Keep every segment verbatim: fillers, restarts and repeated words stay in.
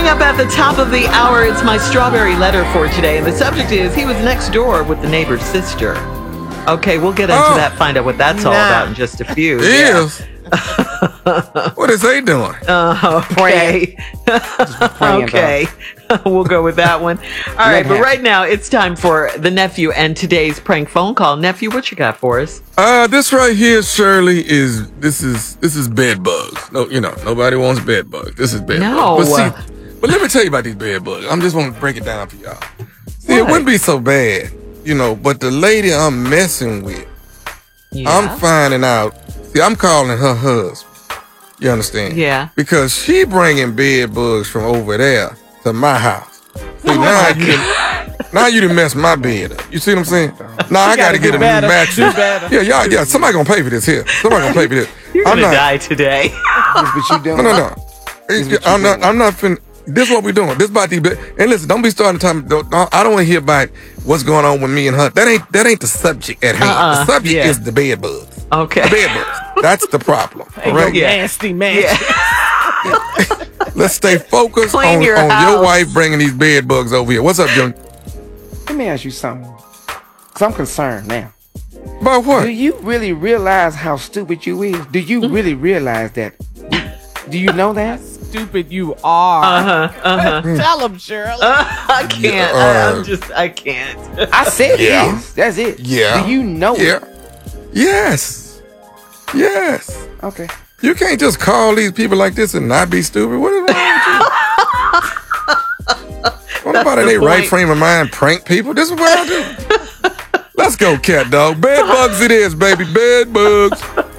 Coming up at the top of the hour, it's my strawberry letter for today. And the subject is, he was next door with the neighbor's sister. Okay, we'll get into Oh. that, find out what that's all Nah. about in just a few. Is. What is they doing? Uh, okay. praying, okay. We'll go with that one. All right, but right now it's time for the nephew and today's prank phone call. Nephew, what you got for us? Uh, this right here, Shirley, is this is this is bed bugs. No, you know, nobody wants bed bugs. This is bed No. bugs. But see, but let me tell you about these bed bugs. I'm just want to break it down for y'all. See, it What? wouldn't be so bad, you know. But the lady I'm messing with, Yeah. I'm finding out. See, I'm calling her husband. You understand? Yeah. Because she bringing bed bugs from over there to my house. See, Oh now my you done, now you done messed my bed up. You see what I'm saying? Now I gotta gotta get do a better, new mattress. do better. Yeah, y'all, yeah. Somebody gonna pay for this here. Somebody gonna pay for this. You're I'm gonna not. die today. That's what you doing. No, no, no. It's- I'm not. I'm not finna. This is what we're doing. This about these. bed- And listen, don't be starting time. Don't, don't- I don't want to hear about what's going on with me and her. That ain't. That ain't the subject at hand. Uh-uh, The subject yeah. is the bed bugs. Okay. The bed bugs. That's the problem. Hey, All right. yo, Yeah. nasty man. Yeah. Let's stay focused Clean on, your on house. your wife bringing these bed bugs over here. What's up, Junior? Let me ask you something. Because I'm concerned now. About what? Do you really realize how stupid you is? Do you really realize that? Do you know that? Stupid you are. Uh-huh. Uh-huh. Tell him, Shirley. I can't. Yeah, I, uh, I'm just, I can't. I said Yeah. it is. That's it. Yeah. Do you know Yeah. it? Yes. Yes. Okay. You can't just call these people like this and not be stupid. What is wrong with you? What about in the their right point. frame of mind prank people? This is what I do. Let's go, cat dog. Bed bugs it is, baby. Bed bugs.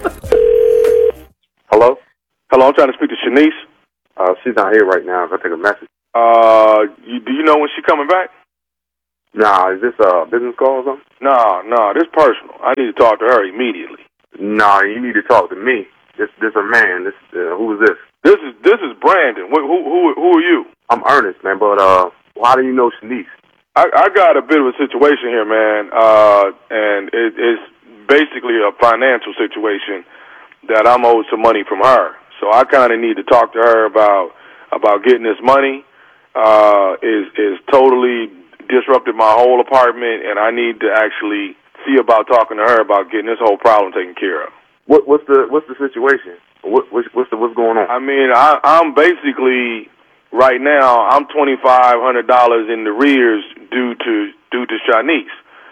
Hello? Hello, I'm trying to speak to Shanice. Uh, she's not here right now. Can I take a message? Uh, you, do you know when she's coming back? Nah, is this a business call or something? No, no, this personal. I need to talk to her immediately. Nah, you need to talk to me. This, this a man. This, uh, who is this? This is this is Brandon. Who, who, who, who are you? I'm Ernest, man. But uh, how do you know Shanice? I, I got a bit of a situation here, man, uh, and it, it's basically a financial situation that I'm owed some money from her. So I kind of need to talk to her about about getting this money. Uh, is is totally disrupted my whole apartment, and I need to actually see about talking to her about getting this whole problem taken care of. What what's the what's the situation? What what's what's, the, what's going on? I mean, I, I'm basically right now I'm twenty five hundred dollars in the rears due to due to Shanice,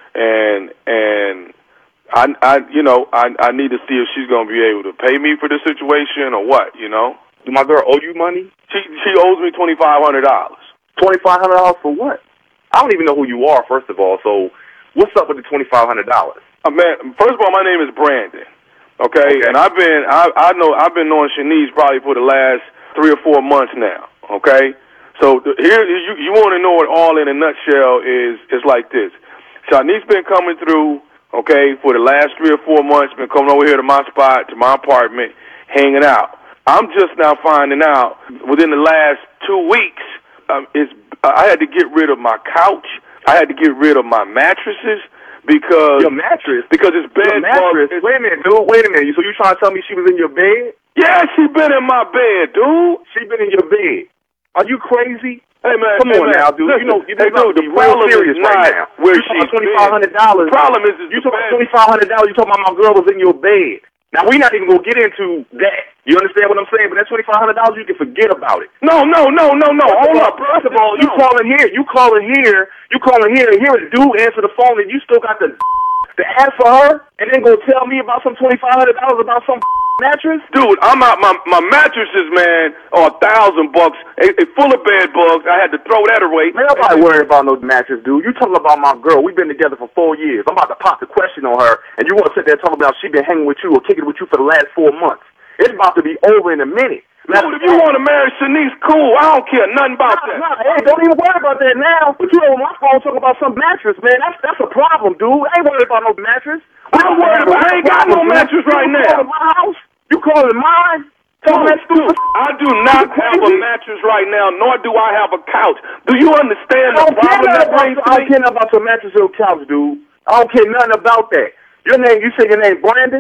and and. I, I, you know, I, I need to see if she's gonna be able to pay me for the situation or what. You know, do my girl owe you money? She she owes me twenty five hundred dollars. Twenty five hundred dollars for what? I don't even know who you are, first of all. So, what's up with the twenty five hundred dollars? Uh, man, first of all, my name is Brandon. Okay, okay. And I've been I I know I've been knowing Shanice probably for the last three or four months now. Okay, so the, here you you want to know it all in a nutshell is is like this. Shanice been coming through. Okay, for the last three or four months, been coming over here to my spot, to my apartment, hanging out. I'm just now finding out within the last two weeks, um, it's, I had to get rid of my couch. I had to get rid of my mattresses because Your mattress? because it's bed Your mattress? bugs. Wait a minute, dude. Wait a minute. So you trying to tell me she was in your bed? Yeah, she been in my bed, dude. She been in your bed. Are you crazy? Hey man, Come hey, on man. now, dude. Listen, You know, you hey, know, dude, the be real problem serious is right not now. where You she's talking twenty five hundred dollars? The problem is, is you the talking bed. twenty five hundred dollars? You talking about my girl was in your bed? Now we not even gonna get into that. You understand what I'm saying? But that twenty five hundred dollars, you can forget about it. No, no, no, no, no. Hold up, bro. First of all, you No. calling here, you calling here, you calling here, and here a dude answer the phone, and you still got the to ask for her, and then go tell me about some twenty five hundred dollars about some mattress? Dude, I'm out. My my mattresses, man, are a thousand bucks. It, it full of bed bugs. I had to throw that away. Man, nobody worried about no mattress, dude. You talking about my girl. We've been together for four years. I'm about to pop the question on her, and you want to sit there talking about she been hanging with you or kicking with you for the last four months. It's about to be over in a minute. Dude, if you want to marry Shanice, cool. I don't care nothing about Nah, that. nah, hey, don't even worry about that now. But you over my phone talking about some mattress, man. That's that's a problem, dude. I ain't worried about no mattress. I'm worried about- I ain't got no mattress right you now. calling my house? You calling mine? Talking that Dude, stupid. I do not have a mattress right now, nor do I have a couch. Do you understand I the don't care problem nothing that about, brings I to don't me? care nothing about your mattress or couch, dude. I don't care nothing about that. Your name, you say your name Brandon?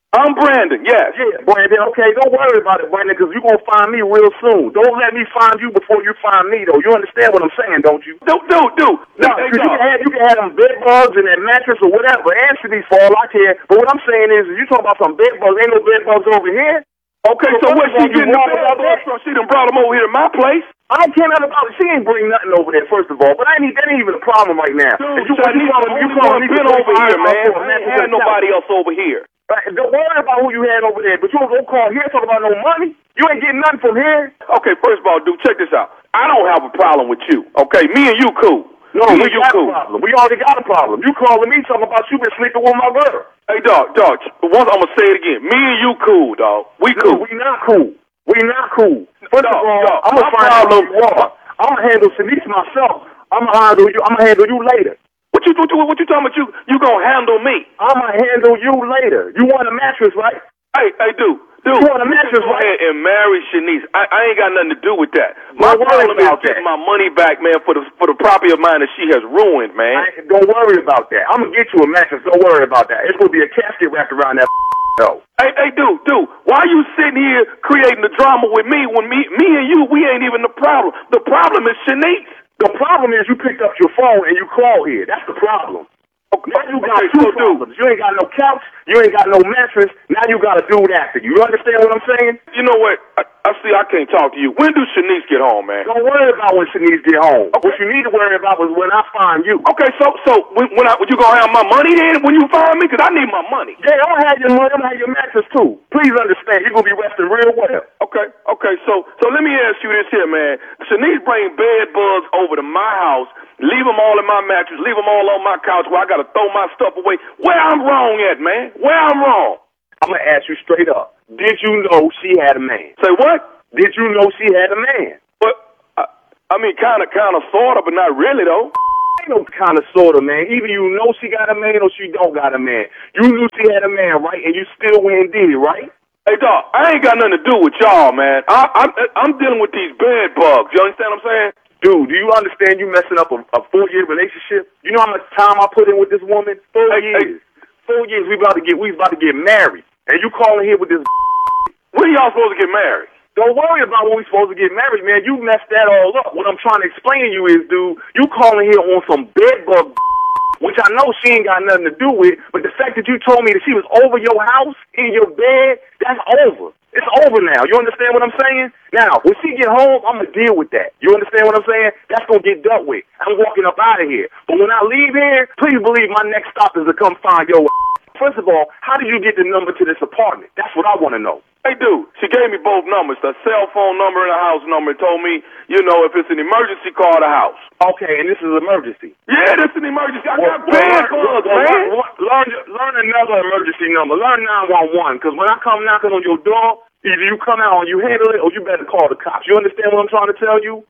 I'm Brandon, yes. Yeah, Brandon, okay, don't worry about it, Brandon, because you're going to find me real soon. Don't let me find you before you find me, though. You understand what I'm saying, don't you? Dude, dude, dude. No, because you, can have, you can have them bed bugs in that mattress or whatever, answer these for all I care. But what I'm saying is, you talking about some bed bugs, ain't no bed bugs over here. Okay, so, so where's she getting the bed bugs from? She done brought them over here to my place. I don't care nothing about it. She ain't bring nothing over there, first of all. But I ain't, that ain't even a problem right now. Dude, you, you, you, you calling me been over here, man. I ain't had nobody else over here. Right, don't worry about who you had over there, but you don't call here talking about no money. You ain't getting nothing from here. Okay, first of all, dude, check this out. I don't have a problem with you, okay? Me and you cool. No, me we you got cool. a problem. We already got a problem. You calling me talking about you been sleeping with my girl. Hey, dog, dog, once I'm going to say it again. Me and you cool, dog. We cool. No, we not cool. We not cool. First dog, of all, dog, I'm going to find out who you are. I'm going to handle Shanice myself. I'm going to handle you. I'm going to handle you later. What you, what you what you talking about? You you gonna handle me? I'ma handle you later. You want a mattress, right? Hey, hey, dude, dude. You want a mattress, go right? ahead and marry Shanice. I, I ain't got nothing to do with that. My don't problem is that. getting my money back, man, for the for the property of mine that she has ruined, man. I, don't worry about that. I'm gonna get you a mattress. Don't worry about that. It's gonna be a casket wrapped around that. No. Hey, hey, dude, dude. Why you sitting here creating the drama with me when me me and you we ain't even the problem? The problem is Shanice. The problem is you picked up your phone and you called here. That's the problem. Okay, now you got okay, two so problems. You ain't got no couch. You ain't got no mattress. Now you got to do that. You understand what I'm saying? You know what? I, I see. I can't talk to you. When do Shanice get home, man? Don't worry about when Shanice get home. Okay. What you need to worry about is when I find you. Okay, so so when, when I when you gonna have my money then? When you find me? Because I need my money. Yeah, I'm gonna have your money. I'm gonna have your mattress too. Please understand. You're gonna be resting real well. Okay, okay. So so let me ask you this here, man. Shanice bring bed bugs over to my house. Leave them all in my mattress. Leave them all on my couch where I got to throw my stuff away. Where I'm wrong at, man? Where I'm wrong? I'm going to ask you straight up. Did you know she had a man? Say what? Did you know she had a man? But, I, I mean, kind of, kind of, sort of, but not really, though. Ain't no kind of, sort of, man. Either you know she got a man or she don't got a man. You knew she had a man, right? And you still went and did it, right? Hey, dog, I ain't got nothing to do with y'all, man. I, I'm, I'm dealing with these bed bugs. You understand what I'm saying? Dude, do you understand you messing up a, a four-year relationship? You know how much time I put in with this woman? Four hey, years. Hey. Four years. We about to get. We about to get married, and you calling here with this. When y'all supposed to get married? Don't worry about when we supposed to get married, man. You messed that all up. What I'm trying to explain to you is, dude, you calling here on some bed bug, which I know she ain't got nothing to do with. But the fact that you told me that she was over your house in your bed, that's over. It's over now. You understand what I'm saying? Now, when she get home, I'm going to deal with that. You understand what I'm saying? That's going to get dealt with. I'm walking up out of here. But when I leave here, please believe my next stop is to come find your ass. First of all, how did you get the number to this apartment? That's what I want to know. Hey, dude, she gave me both numbers, the cell phone number and the house number, and told me, you know, if it's an emergency, call the house. Okay, and this is an emergency. Yeah, this is an emergency. I well, got bad bugs, well, man. Learn, learn another emergency number. Learn nine one one, because when I come knocking on your door, either you come out and you handle it, or you better call the cops. You understand what I'm trying to tell you?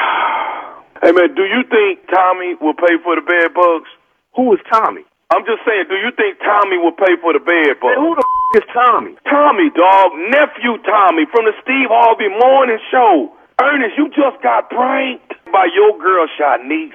Hey, man, do you think Tommy will pay for the bed bugs? Who is Tommy? I'm just saying, do you think Tommy will pay for the bed bugs? Man, who the f*** is Tommy? Tommy, dog. Nephew Tommy from the Steve Harvey Morning Show. Ernest, you just got pranked by your girl, Shanice.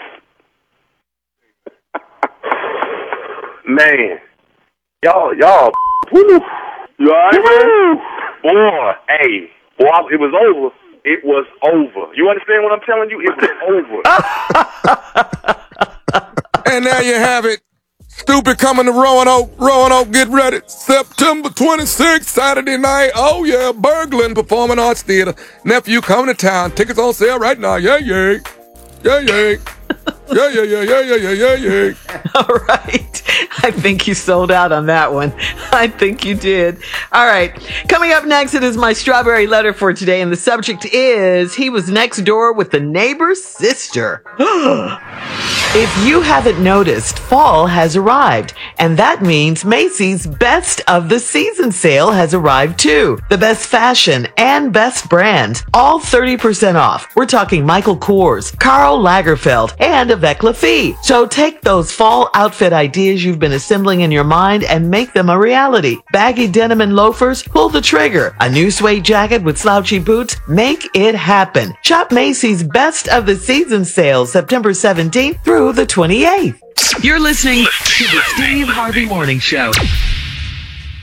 Man. Y'all, y'all. Woo. You all right, man? Boy, hey. Boy, it was over. It was over. You understand what I'm telling you? It was over. And there you have it. Stupid coming to Roanoke. Roanoke, get ready. September twenty-sixth, Saturday night. Oh, yeah. Berglund Performing Arts Theater. Nephew coming to town. Tickets on sale right now. Yeah, yeah. Yeah, yeah. Yeah, yeah, yeah, yeah, yeah, yeah, yeah, yeah. All right. I think you sold out on that one. I think you did. All right. Coming up next, it is my strawberry letter for today, and the subject is, he was next door with the neighbor's sister. If you haven't noticed, fall has arrived, and that means Macy's Best of the Season sale has arrived too. The best fashion and best brands, all thirty percent off. We're talking Michael Kors, Karl Lagerfeld, and Avec Lafie. So take those fall outfit ideas you've been assembling in your mind and make them a reality. Baggy denim and loafers, pull the trigger. A new suede jacket with slouchy boots, make it happen. Shop Macy's Best of the Season sale September seventeenth through the twenty-eighth. You're listening to the Steve Harvey Morning Show.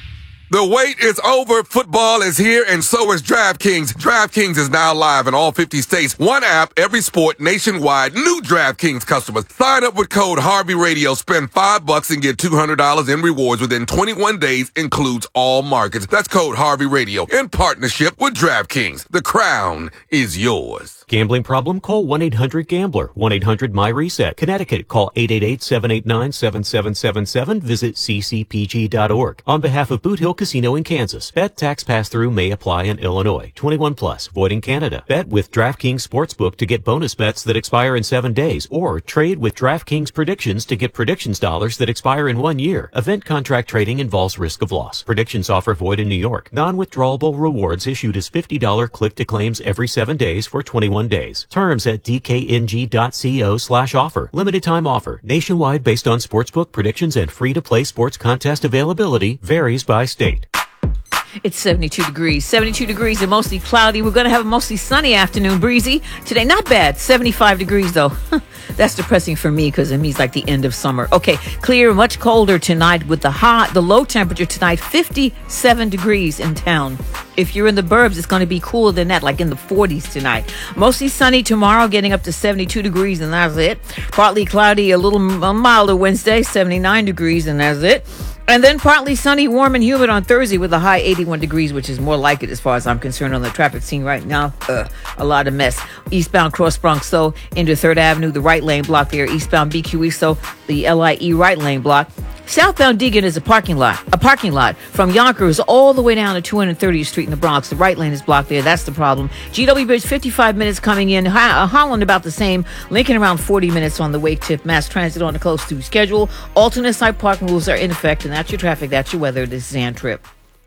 The wait is over. Football is here, and so is DraftKings. DraftKings is now live in all fifty states. One app, every sport, nationwide. New DraftKings customers. Sign up with code Harvey Radio. Spend five bucks and get two hundred dollars in rewards within twenty-one days. Includes all markets. That's code Harvey Radio in partnership with DraftKings. The crown is yours. Gambling problem? Call one eight hundred gambler. one eight hundred my reset. Connecticut. Call eight eight eight, seven eight nine, seven seven seven seven. Visit c c p g dot org. On behalf of Boot Hill Casino in Kansas. Bet tax pass-through may apply in Illinois. twenty-one plus. Void in Canada. Bet with DraftKings Sportsbook to get bonus bets that expire in seven days. Or trade with DraftKings Predictions to get predictions dollars that expire in one year. Event contract trading involves risk of loss. Predictions offer void in New York. Non-withdrawable rewards issued as fifty dollars click-to-claims every seven days for twenty-one days. Terms at d k n g dot co slash offer. Limited time offer. Nationwide based on sportsbook predictions and free-to-play sports contest availability. Varies by state. It's seventy-two degrees. seventy-two degrees and mostly cloudy. We're going to have a mostly sunny afternoon, breezy. Today, not bad. seventy-five degrees, though. That's depressing for me because it means like the end of summer. Okay, clear, much colder tonight with the high, the low temperature tonight, fifty-seven degrees in town. If you're in the burbs, it's going to be cooler than that, like in the forties tonight. Mostly sunny tomorrow, getting up to seventy-two degrees, and that's it. Partly cloudy, a little milder Wednesday, seventy-nine degrees, and that's it. And then partly sunny, warm, and humid on Thursday with a high eighty-one degrees, which is more like it as far as I'm concerned on the traffic scene right now. Ugh, a lot of mess. Eastbound Cross Bronx, so into third Avenue, the right lane block there. Eastbound B Q E, so the L I E right lane block. Southbound Deegan is a parking lot, a parking lot from Yonkers all the way down to two hundred thirtieth Street in the Bronx. The right lane is blocked there. That's the problem. G W Bridge, fifty-five minutes coming in. Ho- Holland about the same. Lincoln around forty minutes on the wake tip. Mass transit on a close to schedule. Alternate side parking rules are in effect, and that's your traffic. That's your weather. This is Ann Tripp.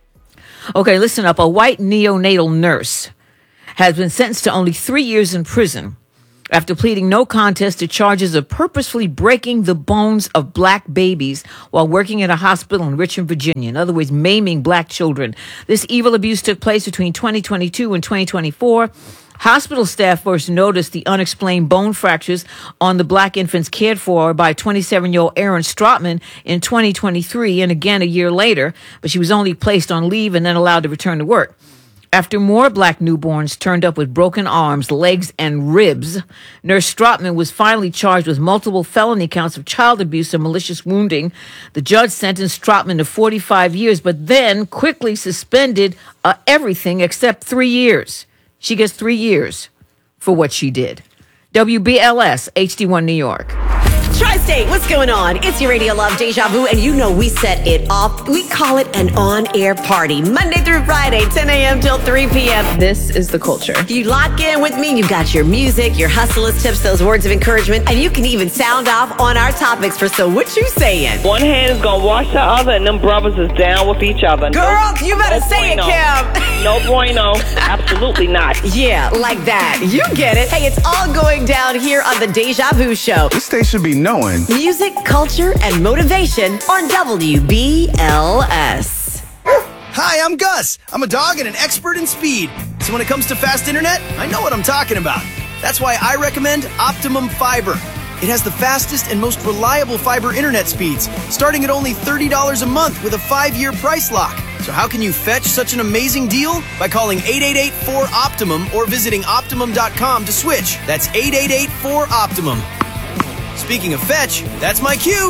Okay, listen up. A white neonatal nurse has been sentenced to only three years in prison after pleading no contest to charges of purposefully breaking the bones of black babies while working at a hospital in Richmond, Virginia. In other words, maiming black children. This evil abuse took place between twenty twenty-two and twenty twenty-four. Hospital staff first noticed the unexplained bone fractures on the black infants cared for by twenty-seven-year-old Erin Stratman in twenty twenty-three and again a year later, but she was only placed on leave and then allowed to return to work. After more black newborns turned up with broken arms, legs, and ribs, Nurse Stratman was finally charged with multiple felony counts of child abuse and malicious wounding. The judge sentenced Stratman to forty-five years, but then quickly suspended uh, everything except three years. She gets three years for what she did. W B L S, H D one New York. Tri-State, what's going on? It's your radio love, Deja Vu, and you know we set it off. We call it an on-air party, Monday through Friday, ten a.m. till three p.m. This is the culture. You lock in with me, you got your music, your hustlers tips, those words of encouragement, and you can even sound off on our topics for So What You Saying. One hand is gonna wash the other, and them brothers is down with each other. Girl, no, you better no say bueno. it, Kim. No bueno. Absolutely not. Yeah, like that. You get it. Hey, it's all going down here on the Deja Vu Show. This state should be knowing. Music, culture, and motivation on W B L S. Hi, I'm Gus. I'm a dog and an expert in speed. So when it comes to fast internet, I know what I'm talking about. That's why I recommend Optimum Fiber. It has the fastest and most reliable fiber internet speeds, starting at only thirty dollars a month with a five-year price lock. So how can you fetch such an amazing deal? By calling eight eight eight, four, Optimum or visiting optimum dot com to switch. That's eight eight eight, four, Optimum. Speaking of fetch, that's my cue.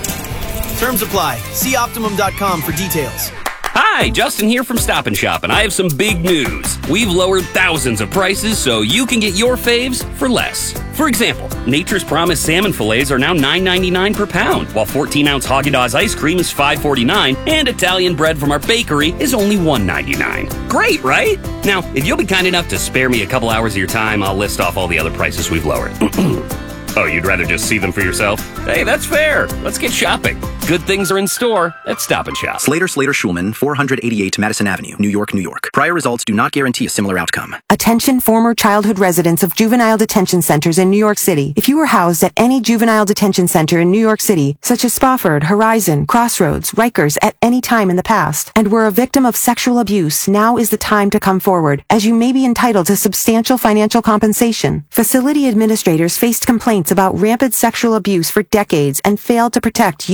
Terms apply. See optimum dot com for details. Hi, Justin here from Stop and Shop, and I have some big news. We've lowered thousands of prices so you can get your faves for less. For example, Nature's Promise salmon fillets are now nine ninety-nine per pound, while fourteen ounce Haagen-Dazs ice cream is five forty-nine, and Italian bread from our bakery is only one ninety-nine. Great, right? Now, if you'll be kind enough to spare me a couple hours of your time, I'll list off all the other prices we've lowered. Oh, you'd rather just see them for yourself? Hey, that's fair. Let's get shopping. Good things are in store at Stop and Shop. Slater Slater Schulman, four eighty-eight Madison Avenue, New York, New York. Prior results do not guarantee a similar outcome. Attention former childhood residents of juvenile detention centers in New York City. If you were housed at any juvenile detention center in New York City, such as Spofford, Horizon, Crossroads, Rikers, at any time in the past, and were a victim of sexual abuse, now is the time to come forward, as you may be entitled to substantial financial compensation. Facility administrators faced complaints about rampant sexual abuse for decades and failed to protect youth inmates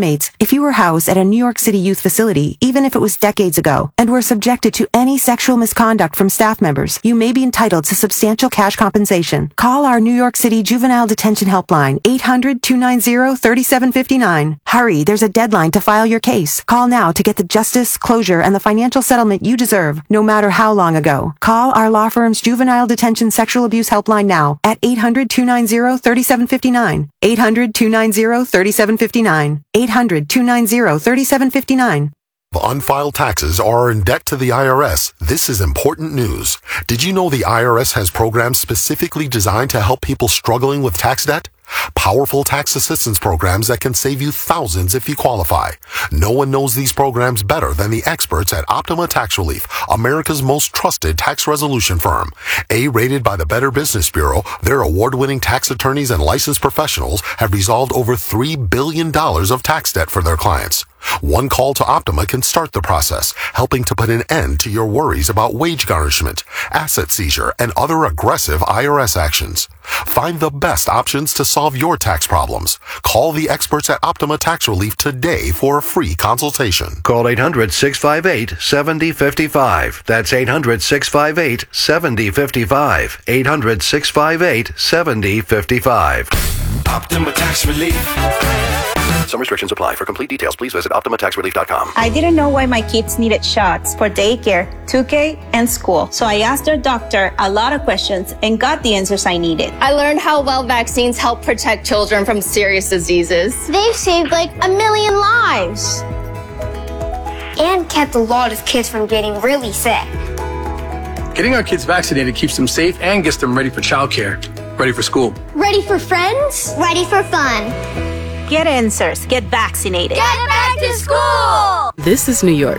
estimates if you were housed at a New York City youth facility, even if it was decades ago, and were subjected to any sexual misconduct from staff members, you may be entitled to substantial cash compensation. Call our New York City Juvenile Detention Helpline, eight hundred, two nine zero, three seven five nine. Hurry, there's a deadline to file your case. Call now to get the justice, closure, and the financial settlement you deserve, no matter how long ago. Call our law firm's Juvenile Detention Sexual Abuse Helpline now at eight hundred, two nine zero, three seven five nine. eight hundred, two nine zero, three seven five nine. eight hundred, two nine zero, three seven five nine. Unfiled taxes are in debt to the I R S. This is important news. Did you know the I R S has programs specifically designed to help people struggling with tax debt? Powerful tax assistance programs that can save you thousands if you qualify. No one knows these programs better than the experts at Optima Tax Relief, America's most trusted tax resolution firm. A-rated by the Better Business Bureau, their award-winning tax attorneys and licensed professionals have resolved over three billion dollars of tax debt for their clients. One call to Optima can start the process, helping to put an end to your worries about wage garnishment, asset seizure, and other aggressive I R S actions. Find the best options to solve your tax problems. Call the experts at Optima Tax Relief today for a free consultation. Call eight hundred, six five eight, seven zero five five. That's eight hundred, six five eight, seven zero five five. eight hundred, six five eight, seven zero five five. Optima Tax Relief. Some restrictions apply. For complete details, please visit optima tax relief dot com. I didn't know why my kids needed shots for daycare, two K, and school. So I asked their doctor a lot of questions and got the answers I needed. I learned how well vaccines help protect children from serious diseases. They've saved like a million lives. And kept a lot of kids from getting really sick. Getting our kids vaccinated keeps them safe and gets them ready for childcare, ready for school. Ready for friends? Ready for fun. Get answers. Get vaccinated. Get back to school! This is New York.